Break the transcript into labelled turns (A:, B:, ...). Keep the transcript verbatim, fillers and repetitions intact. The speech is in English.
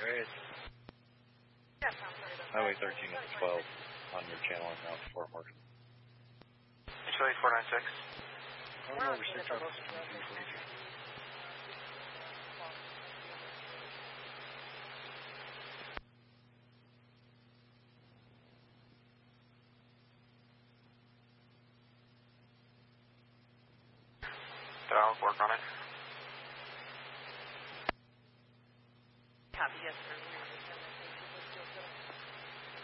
A: Alright. Highway thirteen is twelve on your channel and now Fort Morgan.
B: Actually, four nine six.
A: I don't know, over six hours, twenty-three forty-two.
B: I'll work on it.